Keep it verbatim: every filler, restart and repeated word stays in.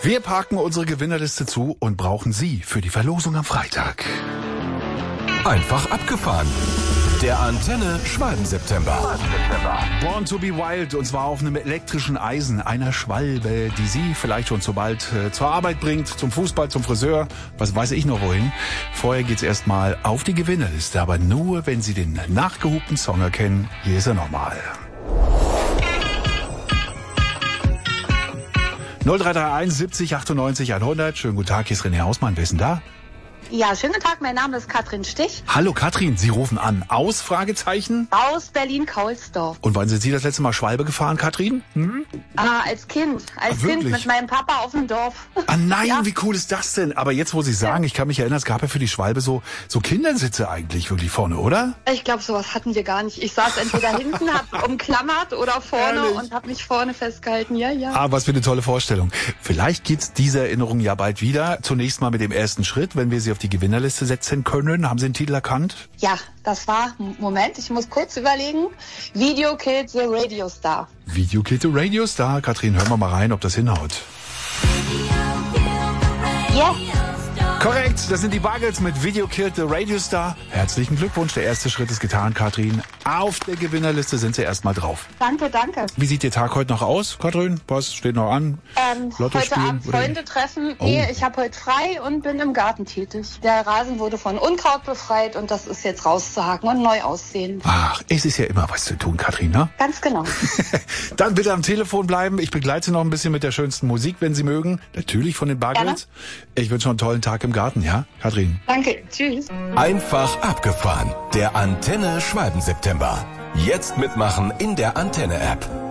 Wir parken unsere Gewinnerliste zu und brauchen Sie für die Verlosung am Freitag. Einfach abgefahren. Der Antenne Schwalben-September. Born to be wild, und zwar auf einem elektrischen Eisen einer Schwalbe, die Sie vielleicht schon so bald äh, zur Arbeit bringt, zum Fußball, zum Friseur, was weiß ich noch wohin. Vorher geht's erstmal auf die Gewinnerliste, aber nur, wenn Sie den nachgehupten Song erkennen. Hier ist er nochmal. null drei drei eins siebzig achtundneunzig hundert. Schönen guten Tag, hier ist René Hausmann. Wer ist denn da? Ja, schönen guten Tag, mein Name ist Katrin Stich. Hallo Katrin, Sie rufen an. Aus, Fragezeichen? Aus Berlin-Kaulsdorf. Und wann sind Sie das letzte Mal Schwalbe gefahren, Katrin? Hm? Ah, als Kind. Als Ah, Kind mit meinem Papa auf dem Dorf. Ah nein, Ja. wie cool ist das denn? Aber jetzt, wo Sie sagen, ich kann mich erinnern, es gab ja für die Schwalbe so, so Kindersitze eigentlich wirklich vorne, oder? Ich glaube, sowas hatten wir gar nicht. Ich saß entweder hinten, hab umklammert oder vorne Ehrlich? und hab mich vorne festgehalten. Ja, ja. Ah, was für eine tolle Vorstellung. Vielleicht gibt's diese Erinnerung ja bald wieder. Zunächst mal mit dem ersten Schritt, wenn wir Sie auf die Gewinnerliste setzen können. Haben Sie den Titel erkannt? Ja, das war, Moment, ich muss kurz überlegen. Video Killed the Radio Star. Video Kid the Radio Star. Katrin, hören wir mal rein, ob das hinhaut. Ja. Korrekt, das sind die Buggles mit Video Killed the Radio Star. Herzlichen Glückwunsch, der erste Schritt ist getan, Katrin. Auf der Gewinnerliste sind Sie erstmal drauf. Danke, danke. Wie sieht Ihr Tag heute noch aus, Katrin? Was steht noch an? Ähm, Lotto heute spielen, Abend oder? Freunde treffen. Oh. Nee, ich habe heute frei und bin im Garten tätig. Der Rasen wurde von Unkraut befreit und das ist jetzt rauszuhaken und neu aussehen. Ach, es ist ja immer was zu tun, Katrin, ne? Ganz genau. Dann bitte am Telefon bleiben. Ich begleite Sie noch ein bisschen mit der schönsten Musik, wenn Sie mögen. Natürlich von den Buggles. Ich wünsche noch einen tollen Tag im Garten, ja? Katrin. Danke, tschüss. Einfach abgefahren. Der Antenne Schwalben-September. Jetzt mitmachen in der Antenne-App.